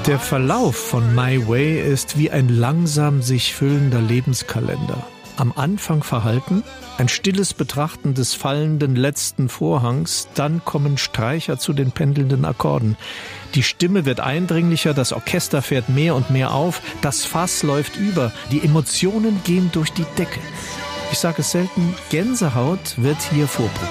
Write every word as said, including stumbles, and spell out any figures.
Der Verlauf von My Way ist wie ein langsam sich füllender Lebenskalender. Am Anfang verhalten, ein stilles Betrachten des fallenden letzten Vorhangs, dann kommen Streicher zu den pendelnden Akkorden. Die Stimme wird eindringlicher, das Orchester fährt mehr und mehr auf, das Fass läuft über, die Emotionen gehen durch die Decke. Ich sage es selten, Gänsehaut wird hier vorprogrammiert.